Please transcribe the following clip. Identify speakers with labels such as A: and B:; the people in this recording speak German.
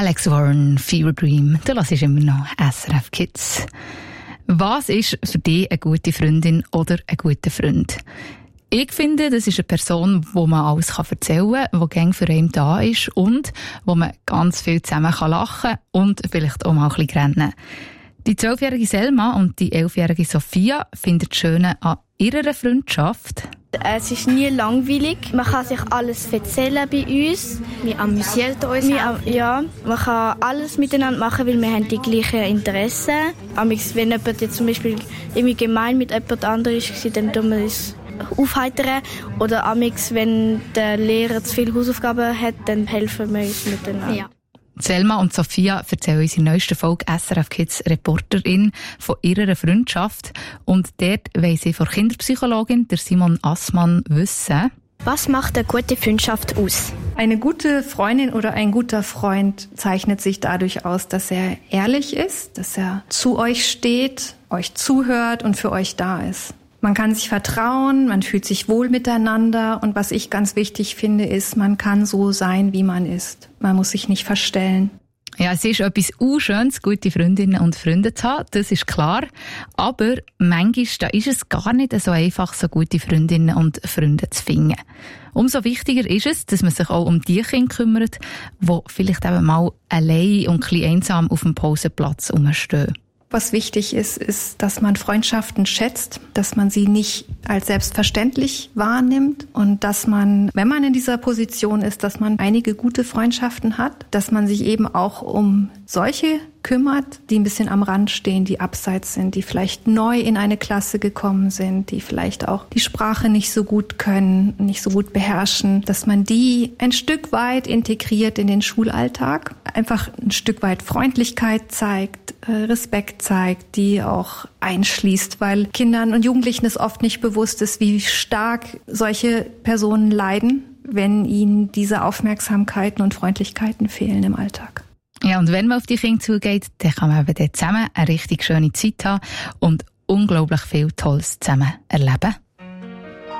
A: Alex Warren, Fever Dream. Du hörst immer noch SRF Kids. Was ist für dich eine gute Freundin oder ein guter Freund? Ich finde, das ist eine Person, wo man alles erzählen kann, die gerne für einen da ist und wo man ganz viel zusammen lachen kann und vielleicht auch mal ein bisschen rennen. Die 12-jährige Selma und die 11-jährige Sophia finden das Schöne an ihrer Freundschaft.
B: Es ist nie langweilig. Man kann sich alles erzählen bei uns.
C: Wir amüsieren uns.
B: Man kann alles miteinander machen, weil wir haben die gleichen Interessen. Wenn jemand jetzt zum Beispiel irgendwie gemein mit jemand anderem war, dann tun wir uns aufheitern. Oder wenn der Lehrer zu viele Hausaufgaben hat, dann helfen wir uns miteinander. Ja.
A: Selma und Sophia erzählen uns in der neuesten Folge SRF Kids Reporterin von ihrer Freundschaft. Und dort wollen sie von Kinderpsychologin der Simon Assmann wissen:
C: Was macht eine gute Freundschaft aus?
D: Eine gute Freundin oder ein guter Freund zeichnet sich dadurch aus, dass er ehrlich ist, dass er zu euch steht, euch zuhört und für euch da ist. Man kann sich vertrauen, man fühlt sich wohl miteinander und was ich ganz wichtig finde, ist, man kann so sein, wie man ist. Man muss sich nicht verstellen.
A: Ja, es ist etwas Schönes, gute Freundinnen und Freunde zu haben, das ist klar. Aber manchmal da ist es gar nicht so einfach, so gute Freundinnen und Freunde zu finden. Umso wichtiger ist es, dass man sich auch um die Kinder kümmert, die vielleicht eben mal allein und ein bisschen einsam auf dem Pausenplatz rumstehen.
D: Was wichtig ist, ist, dass man Freundschaften schätzt, dass man sie nicht als selbstverständlich wahrnimmt und dass man, wenn man in dieser Position ist, dass man einige gute Freundschaften hat, dass man sich eben auch um solche kümmert, die ein bisschen am Rand stehen, die abseits sind, die vielleicht neu in eine Klasse gekommen sind, die vielleicht auch die Sprache nicht so gut können, nicht so gut beherrschen, dass man die ein Stück weit integriert in den Schulalltag, einfach ein Stück weit Freundlichkeit zeigt, Respekt zeigt, die auch einschließt, weil Kindern und Jugendlichen es oft nicht bewusst ist, wie stark solche Personen leiden, wenn ihnen diese Aufmerksamkeiten und Freundlichkeiten fehlen im Alltag.
A: Ja, und wenn man auf die Kinder zugeht, dann kann man eben dort zusammen eine richtig schöne Zeit haben und unglaublich viel Tolles zusammen erleben.